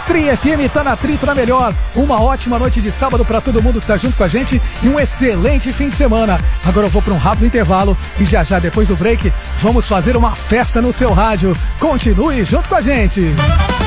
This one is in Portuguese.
Tri FM tá na Tri, tá na melhor. Uma ótima noite de sábado pra todo mundo que tá junto com a gente e um excelente fim de semana. Agora eu vou pra um rápido intervalo e já depois do break vamos fazer uma festa no seu rádio. Continue junto com a gente.